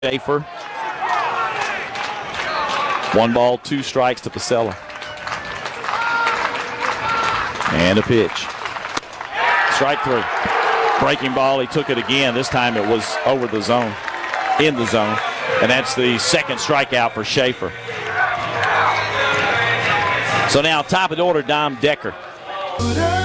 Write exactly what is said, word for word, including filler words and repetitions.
Schaefer. One ball, two strikes to Pasella. And a pitch. Strike three. Breaking ball, he took it again. This time it was over the zone, in the zone. And that's the second strikeout for Schaefer. So now top of the order, Dom Decker.